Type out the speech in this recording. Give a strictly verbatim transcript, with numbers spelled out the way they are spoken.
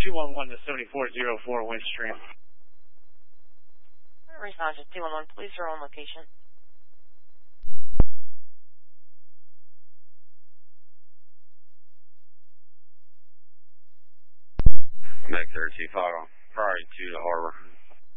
two one one to seventy-four oh four Windstream. Response to two one one, police are on location. Back there, Chief Hog, priority to the harbor.